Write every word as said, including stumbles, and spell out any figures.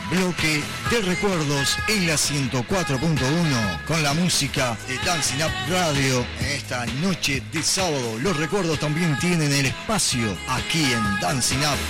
bloque de recuerdos en la ciento cuatro punto uno con la música de Dancing Up Radio. En esta noche de sábado, los recuerdos también tienen el espacio aquí en Dancing Up